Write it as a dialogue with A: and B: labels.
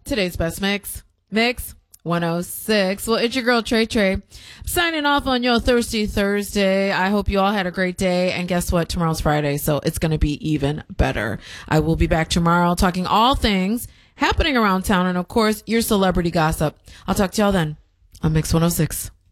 A: Today's best mix 106. Well, it's your girl Trey Trey signing off on your Thirsty Thursday. I hope you all had a great day, and guess what, tomorrow's Friday, so it's going to be even better. I will be back tomorrow talking all things happening around town and of course your celebrity gossip. I'll talk to y'all then on Mix 106.